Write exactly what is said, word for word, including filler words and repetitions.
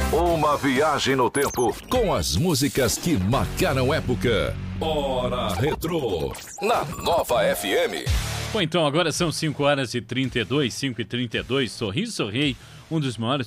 Uma viagem no tempo com as músicas que marcaram época. Hora Retrô, na Nova F M. Bom, então agora são cinco horas e trinta e dois, cinco e trinta e dois. Sorriso, Sorrei, um dos maiores